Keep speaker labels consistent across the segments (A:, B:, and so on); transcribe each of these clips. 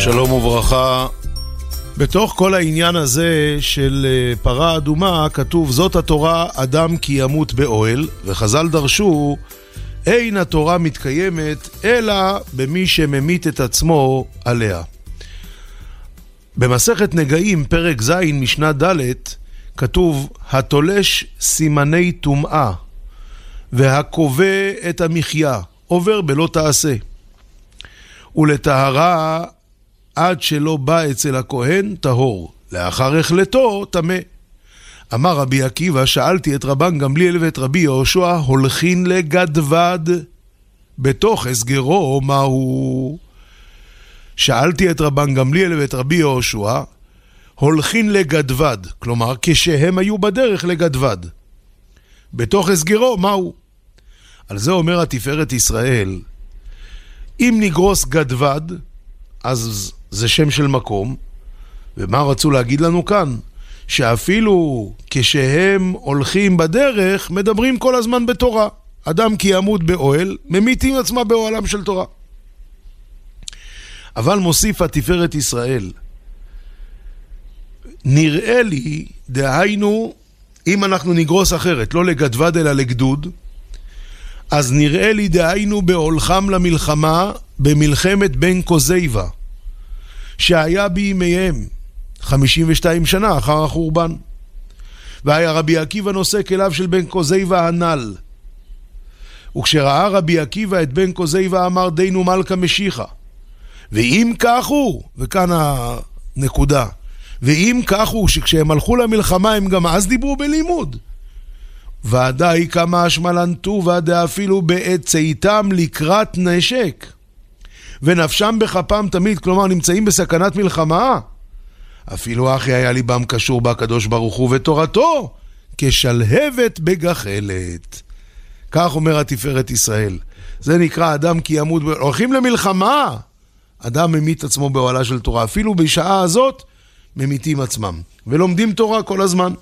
A: שלום וברכה. בתוך כל העניין הזה של פרה אדומה כתוב זאת התורה אדם כי ימות באוהל, וחז"ל דרשו אין התורה מתקיימת אלא במי שממית את עצמו עליה. במסכת נגעים פרק ז' משנה ד' כתוב התולש סימני טומאה והקובע את המחיה עובר בלא תעשה, ולטהרה עד שלא בא אצל הכהן טהור, לאחר החלטו טמא. אמר רבי עקיבא שאלתי את רבן גמליאל ואת רבי יהושע הולכין לגדבד בתוך הסגרו מהו? שאלתי את רבן גמליאל ואת רבי יהושע הולכין לגדבד, כלומר כשהם היו בדרך לגדבד בתוך הסגרו מהו? על זה אומר התפארת ישראל אם נגרוס גדבד אז זה שם של מקום, ומה רצו להגיד לנו כאן? שאפילו כשהם הולכים בדרך מדברים כל הזמן בתורה. אדם כי ימות באוהל ממיתים עצמה באוהלם של תורה. אבל מוסיף התפארת ישראל נראה לי, דהיינו אם אנחנו נגרוס אחרת לא לגדבד אלא לגדוד, אז נראה לי דהיינו בהולכם למלחמה במלחמת בן קוזיבה שהיה בימיהם 52 שנה אחר החורבן, והיה רבי עקיבא נושא כליו של בן קוזיבה הנ"ל, וכשראה רבי עקיבא את בן קוזיבה אמר דיינו מלכה משיחה, ואם כך הוא, וכאן הנקודה, ואם כך הוא שכשהם הלכו למלחמה הם גם אז דיברו בלימוד, ועדיי כמה השמלנטו ועדה אפילו בעת צאתם לקראת נשק ונפשם בכפם תמיד, כלומר נמצאים בסכנת מלחמה, אפילו אחי היה ליבם קשור בקדוש ברוך הוא ותורתו כשלהבת בגחלת. כך אומר התפארת ישראל. זה נקרא אדם כי ימות הולכים למלחמה, אדם ממית עצמו באוהלה של תורה, אפילו בשעה הזאת ממיתים עצמם ולומדים תורה כל הזמן.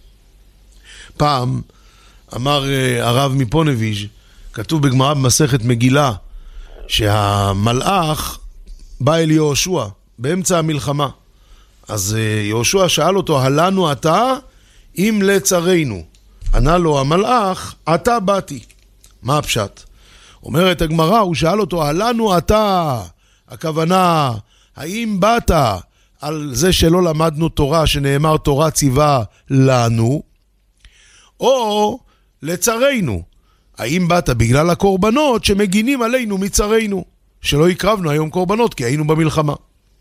A: פעם אמר הרב מפונביז' כתוב בגמרא במסכת מגילה שהמלאך בא אל יהושע באמצע המלחמה, אז יהושע שאל אותו הלנו אתה אם לצרינו? ענה לו המלאך אתה באתי. מה הפשט? אומרת הגמרא, הוא שאל אותו הלנו אתה, הכוונה האם באת על זה שלא למדנו תורה שנאמר תורה ציווה לנו, או לצרינו, האם באת בגלל הקורבנות שמגינים עלינו מצרינו, שלא יקרבנו היום קורבנות כי היינו במלחמה.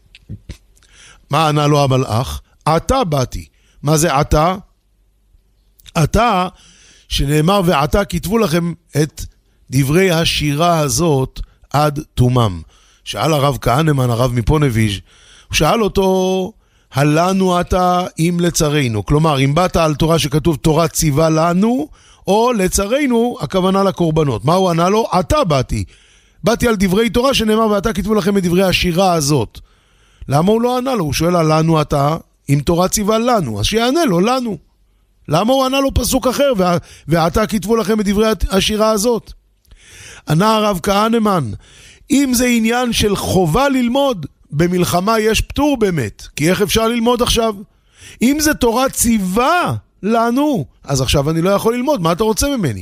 A: מה ענה לו המלאך? אתה באתי. מה זה אתה? אתה שנאמר ועתה כתבו לכם את דברי השירה הזאת עד תומם. שאל הרב כהנמן, הרב מפונביז', הוא שאל אותו הלנו אתה אם לצרינו, כלומר אם באת על תורה שכתוב תורה ציווה לנו, או לצרינו הכוונה לקורבנות. מה הוא ענה לו? אתה באתי על דברי תורה שנאמר ואתה כתבו לכם את דברי השירה הזאת. למה הוא לא ענה לו? הוא שואל לנו אתה אם תורה ציווה לנו, אז שיענה לו לנו. למה הוא ענה לו פסוק אחר ואתה כתבו לכם את דברי השירה הזאת? ענה הרב כהנמן, אם זה עניין של חובה ללמוד במלחמה יש פטור באמת, כי איך אפשר ללמוד עכשיו? אם זה תורה ציווה לנו, אז עכשיו אני לא יכול ללמוד, מה אתה רוצה ממני?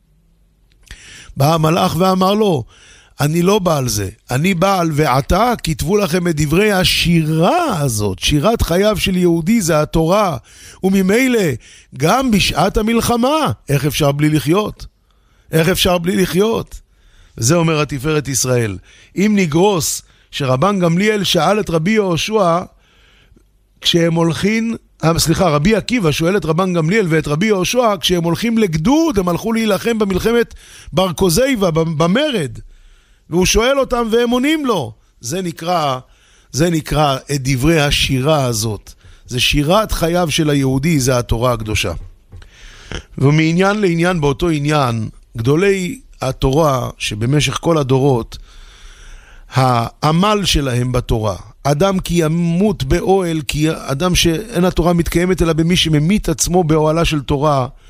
A: בא המלאך ואמר לו, אני לא בא על זה, אני בא על ועתה כתבו לכם את דברי השירה הזאת, שירת חייו של יהודי זה התורה, וממילא גם בשעת המלחמה, איך אפשר בלי לחיות? איך אפשר בלי לחיות? וזה אומר התפארת ישראל. אם נגרוס שרבן גמליאל שאל את רבי יהושע כשהם הולכים, רבי עקיבא שואל את רבן גמליאל ואת רבי יהושע כשהם הולכים לגדוד, הם הלכו להילחם במלחמת בר קוזיבה במרד, והוא שואל אותם והם עונים לו. זה נקרא את דברי השירה הזאת. זה שירת חייו של היהודי, זה התורה הקדושה. ומעניין לעניין באותו עניין, גדולי התורה שבמשך כל הדורות, העמל שלהם בתורה, אדם כי ימות באוהל, כי אדם שאין התורה מתקיימת אלא במי שממית עצמו באוהלה של תורה,